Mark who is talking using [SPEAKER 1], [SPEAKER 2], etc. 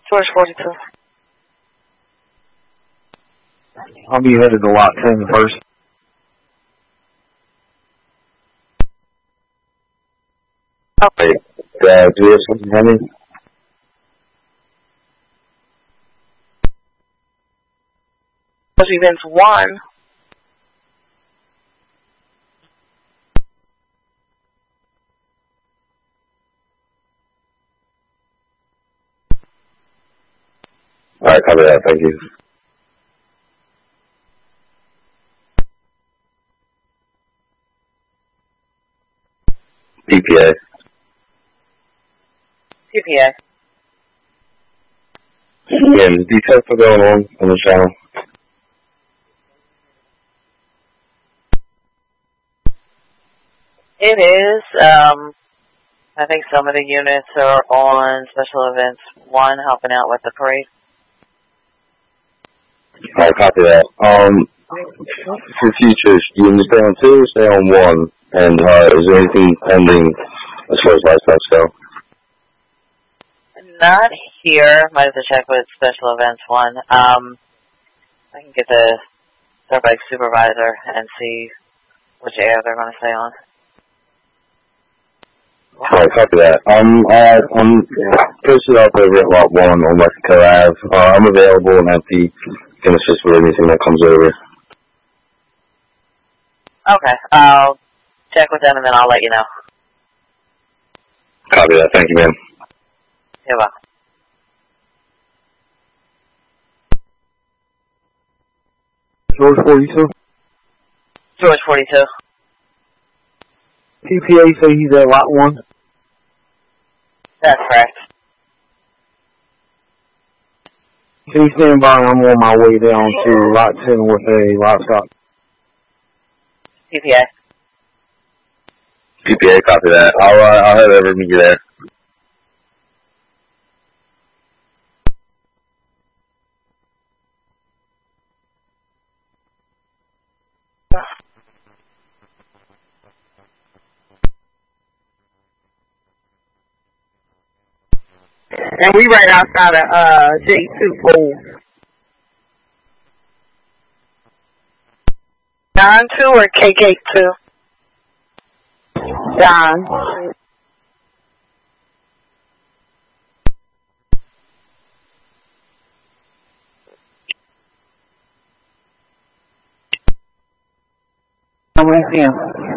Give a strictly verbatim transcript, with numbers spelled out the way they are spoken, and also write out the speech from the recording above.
[SPEAKER 1] George forty-two.
[SPEAKER 2] I'll be headed to lot ten first.
[SPEAKER 1] Okay.
[SPEAKER 3] Uh, do you have something coming?
[SPEAKER 1] Events one.
[SPEAKER 3] Alright, copy that, thank you. P P A.
[SPEAKER 1] P P A.
[SPEAKER 3] Yeah, the details are going on on the channel.
[SPEAKER 1] It is. Um, I think some of the units are on special events one, helping out with the parade.
[SPEAKER 3] Alright, copy that. Um, for future, you can stay on two or stay on one? And uh, is there anything pending as far as lifestyle go?
[SPEAKER 1] Not here. Might have to check with special events one. Um, I can get the Airbike supervisor and see which area they're going to stay on.
[SPEAKER 3] Alright, copy that. Um, uh, I'm posted up over at lot one on Mexico Avenue. Uh, I'm available and empty. Can assist with anything that comes over.
[SPEAKER 1] Okay. I'll check with them and then I'll let you know.
[SPEAKER 3] Copy that. Thank you, ma'am.
[SPEAKER 1] You're welcome.
[SPEAKER 2] George forty-two.
[SPEAKER 1] George forty-two.
[SPEAKER 2] P P A say he's at lot one.
[SPEAKER 1] That's correct.
[SPEAKER 2] Can you stand by? I'm on my way down to lot ten with a livestock.
[SPEAKER 1] P P A.
[SPEAKER 3] P P A, copy that. I'll, uh, I'll head over and meet you there.
[SPEAKER 4] And we right outside of uh, J two pool.
[SPEAKER 1] Don two or K K two?
[SPEAKER 4] Don. I'm with you.